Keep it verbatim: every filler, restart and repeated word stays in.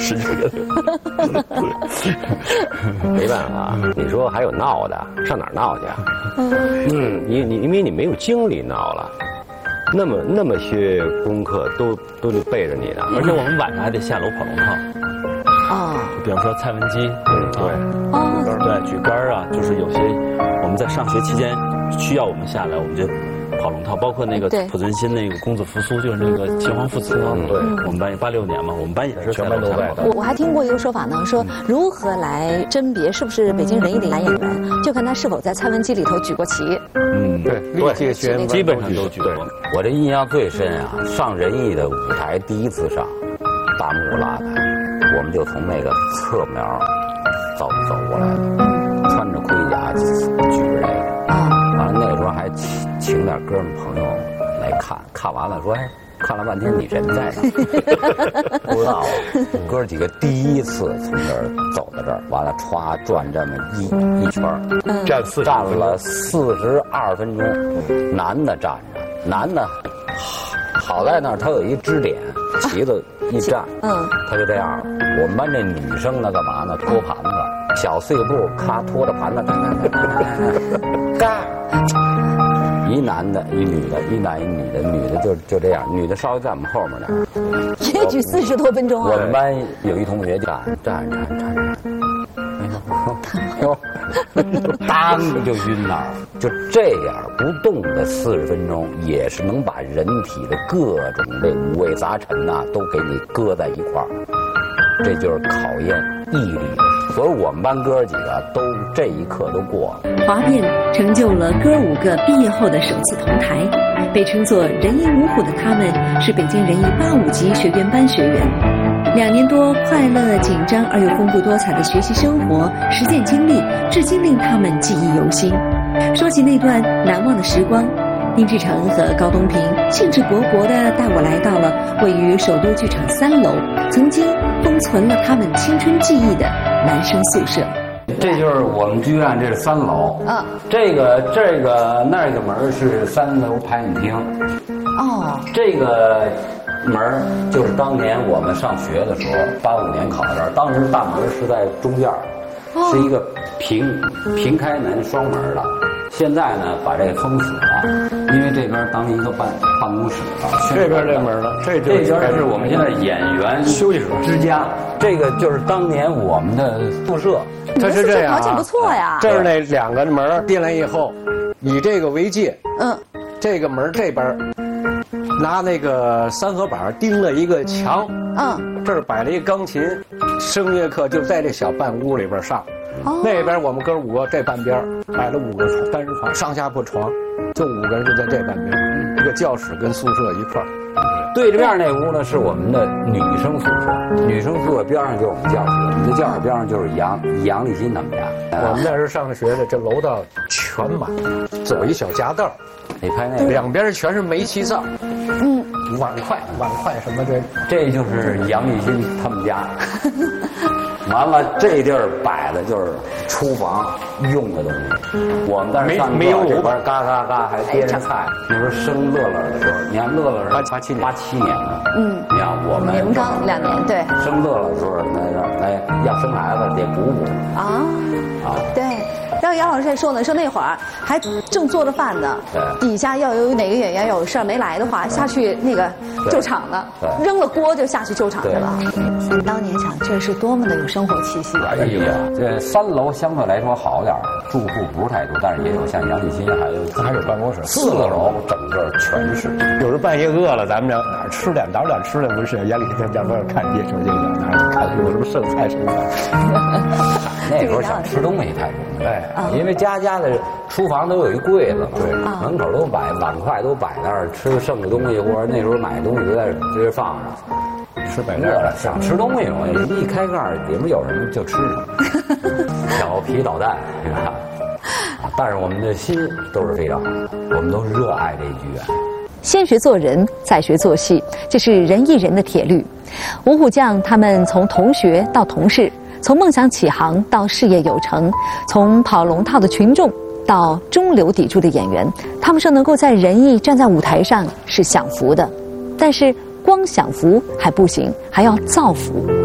使劲给他。 没办法，你说还有闹的，上哪儿闹去啊？嗯，你你因为你没有精力闹了。那么那么些功课都都得背着你呢， 而且我们晚上还得下楼跑龙套。 哦， 比方说蔡文姬， 嗯，对， 哦， 对，举杆儿啊，就是有些我们在上学期间需要我们下来，我们就跑龙套，包括那个濮存昕那个公子扶苏，就是那个秦皇父子。 嗯，对， 我们班八六年嘛，我们班也是全班都在的。 我我还听过一个说法呢，说如何来甄别是不是北京人艺的男演员，就看他是否在蔡文姬里头举过旗。 嗯， 对，历届学员基本上都举过。 我这印象最深啊，上人艺的舞台第一次上，大幕拉开，我们就从那个侧面走走过来了，穿着盔甲举着这个， 啊， 完了那时候还请请点哥们朋友来看，看完了说，哎，看了半天你人在哪？不知道啊，哥几个第一次从这儿走到这儿，完了歘转这么一一圈儿， 站四站了四十二分钟，男的站着，男的好在那儿他有一支点，旗子一站， 嗯， 他就这样。我们班这女生呢，干嘛呢？拖盘子，小碎步，咔拖着盘子，干干干干干干。一男的，一女的，一男一女的，女的就就这样，女的稍微在我们后面点儿， 也举四十多分钟啊。 我们班有一同学站站站站站，哎呦，当就晕那儿了。就这样不动的四十分钟，也是能把人体的各种这五味杂陈呐、啊，都给你搁在一块儿。这就是考验毅力的。所以我们班哥几个都这一刻都过了。 哗变成就了哥五个毕业后的首次同台，被称作人艺五虎的他们是北京人艺八五级学员班学员。两年多快乐、紧张而又丰富多彩的学习生活、实践经历，至今令他们记忆犹新。说起那段难忘的时光，殷志成和高东平兴致勃勃地带我来到了位于首都剧场三楼，曾经封存了他们青春记忆的男生宿舍。 这就是我们剧院，这是三楼。 嗯， 这个这个那个门是三楼排演厅。 哦， 这个门就是当年我们上学的时候，八五年考到这儿，当时大门是在中间， 哦、 是一个平平开门双门的。现在呢，把这个封死了，因为这边当一个办办公室了。 这边这门呢，这这边是我们现在演员休息室之家，这个就是当年我们的宿舍。 它是这样、啊， 条件不错呀。 这是那两个门进来以后，以这个为界， 嗯， 这个门这边拿那个三合板钉了一个墙， 嗯， 这儿摆了一个钢琴，声乐课就在这小半屋里边上。哦、那边我们哥五个这半边摆了五个床，单人床，上下铺床，就五个人就在这半边，一个教室跟宿舍一块儿。 对着面那屋呢是我们的女生宿舍，女生宿舍边上就是我们教室，我们的教室边上就是杨杨立新他们家。 我们那时候上学的，这楼道全满，走一小夹道， 你拍那个， 两边全是煤气灶， 嗯， 碗筷碗筷什么的， 这就是杨立新他们家。完了，这地儿摆的就是厨房用的东西。我们在这上没有这边嘎嘎嘎还颠着菜。那时候生乐乐的时候，你看乐乐是八七年八七年的， 嗯， 你看我们你们刚两年对。 生乐乐的时候，那个哎要生孩子得补补啊啊对。然后杨老师还说呢，说那会儿还正做着饭呢，底下要有哪个演员有事儿没来的话，下去那个救场呢，扔了锅就下去救场去了。你当年想，这是多么的有生活气息啊！ 哎呀，这三楼相对来说好点儿，住户不是太多，但是也有像杨立新，还有还有办公室。 四个楼整个全是。 有时候半夜饿了，咱们俩哪儿吃点找点吃的不是？杨立新他们家边看夜手就哪儿看有什么剩菜剩饭。 那时候想吃东西太容易，哎，因为家家的厨房都有一柜子，对，门口都摆碗筷都摆那儿，吃剩的东西或者那时候买东西都在这儿放着， 吃摆那儿想吃东西嘛，一开盖里面有什么就吃什么，调皮捣蛋是吧？但是我们的心都是非常好的，我们都热爱这剧院。 先学做人，再学做戏，这是人艺人的铁律。五虎将他们从同学到同事，从梦想起航到事业有成，从跑龙套的群众到中流砥柱的演员，他们说能够在人艺站在舞台上是享福的。但是光享福还不行，还要造福。